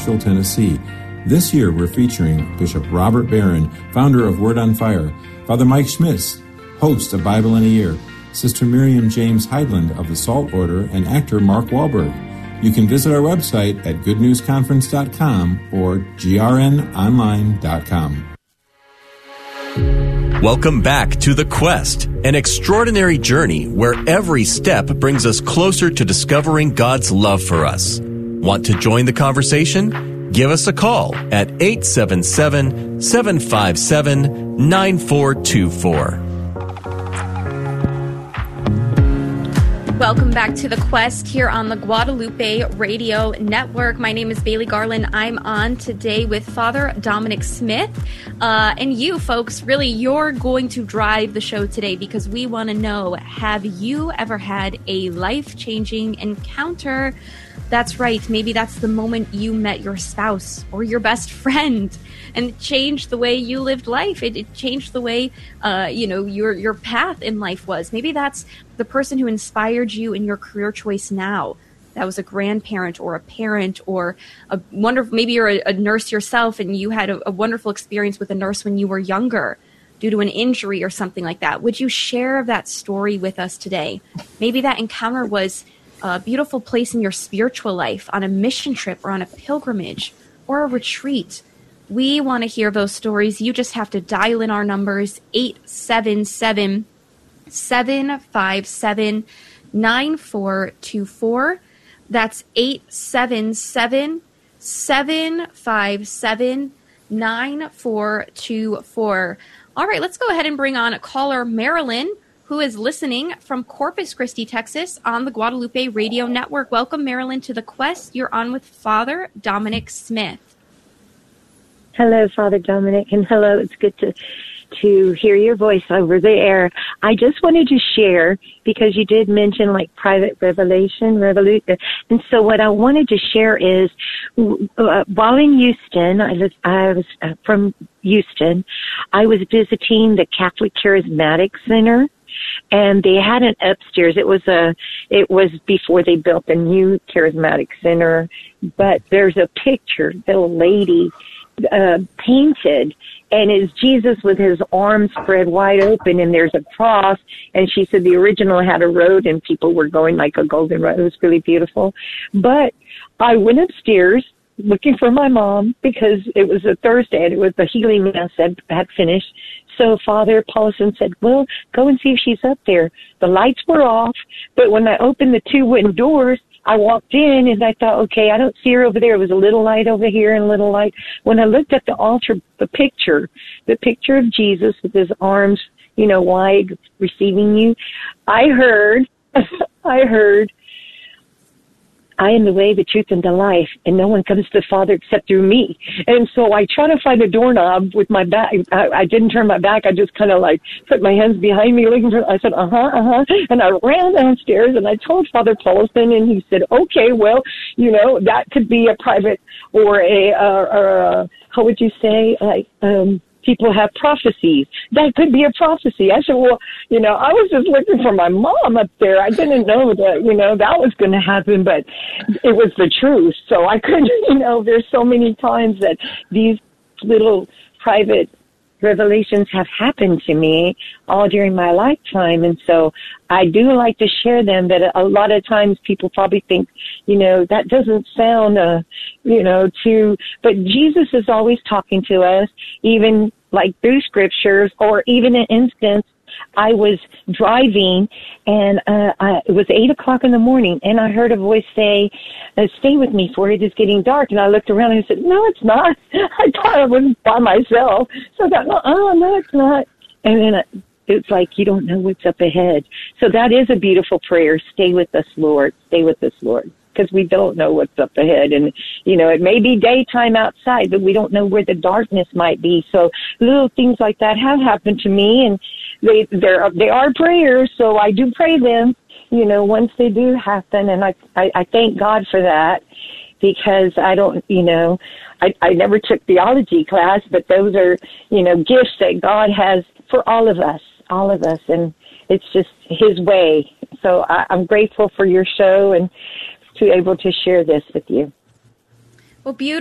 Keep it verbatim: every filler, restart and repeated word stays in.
Nashville, Tennessee. This year, we're featuring Bishop Robert Barron, founder of Word on Fire, Father Mike Schmitz, host of Bible in a Year, Sister Miriam James Heidland of the Salt Order, and actor Mark Wahlberg. You can visit our website at good news conference dot com or g r n online dot com. Welcome back to The Quest, an extraordinary journey where every step brings us closer to discovering God's love for us. Want to join the conversation? Give us a call at eight seven seven, seven five seven, nine four two four. Welcome back to The Quest here on the Guadalupe Radio Network. My name is Bailey Garland. I'm on today with Father Dominic Smith. Uh, and you, folks, really, you're going to drive the show today because we want to know, have you ever had a life-changing encounter? That's right. Maybe that's the moment you met your spouse or your best friend and it changed the way you lived life. It, it changed the way, uh, you know, your your path in life was. Maybe that's the person who inspired you in your career choice now. That was a grandparent or a parent or a wonderful, maybe you're a, a nurse yourself and you had a, a wonderful experience with a nurse when you were younger due to an injury or something like that. Would you share that story with us today? Maybe that encounter was a beautiful place in your spiritual life, on a mission trip or on a pilgrimage or a retreat. We want to hear those stories. You just have to dial in our numbers, eight seven seven, seven five seven, nine four two four. That's eight seven seven, seven five seven, nine four two four. All right, let's go ahead and bring on caller Marilyn, who is listening from Corpus Christi, Texas, on the Guadalupe Radio Network. Welcome, Marilyn, to The Quest. You're on with Father Dominic Smith. Hello, Father Dominic, and hello. It's good to to hear your voice over the air. I just wanted to share, because you did mention like private revelation, revolution. And so what I wanted to share is, uh, while in Houston, I was, I was uh, from Houston, I was visiting the Catholic Charismatic Center. And they had an upstairs. It was a, it was before they built the new Charismatic Center. But there's a picture that a lady uh, painted, and it's Jesus with his arms spread wide open, and there's a cross. And she said the original had a road, and people were going like a golden road. It was really beautiful. But I went upstairs looking for my mom because it was a Thursday, and it was the healing mass that had finished. So Father Paulson said, well, go and see if she's up there. The lights were off, but when I opened the two wooden doors, I walked in and I thought, okay, I don't see her over there. It was a little light over here and a little light. When I looked at the altar, the picture, the picture of Jesus with his arms, you know, wide, receiving you, I heard, I heard, I am the way, the truth, and the life, and no one comes to the Father except through me. And so I try to find a doorknob with my back. I, I didn't turn my back. I just kind of like put my hands behind me looking for, I said, uh-huh, uh-huh. And I ran downstairs and I told Father Paulson, and he said, okay, well, you know, that could be a private or a, uh, or a, how would you say, like, um, people have prophecies. That could be a prophecy. I said, well, you know, I was just looking for my mom up there. I didn't know that, you know, that was going to happen, but it was the truth. So I couldn't, you know, there's so many times that these little private revelations have happened to me all during my lifetime. And so I do like to share them, that a lot of times people probably think, you know, that doesn't sound, uh, you know, too, but Jesus is always talking to us, even like through scriptures, or even an instance, I was driving and uh, I, it was eight o'clock in the morning, and I heard a voice say, uh, stay with me for it is getting dark. And I looked around and I said, no, it's not. I thought I was by myself. So I thought, no, oh, no, it's not. And then I, it's like, you don't know what's up ahead. So that is a beautiful prayer. Stay with us, Lord. Stay with us, Lord. Because we don't know what's up ahead. And, you know, it may be daytime outside, but we don't know where the darkness might be. So little things like that have happened to me, and they, they're, they are prayers, so I do pray them, you know, once they do happen. And I, I, I thank God for that, because I don't, you know, I, I never took theology class, but those are, you know, gifts that God has for all of us, all of us. And it's just his way. So I, I'm grateful for your show and to be able to share this with you. Well, beautiful.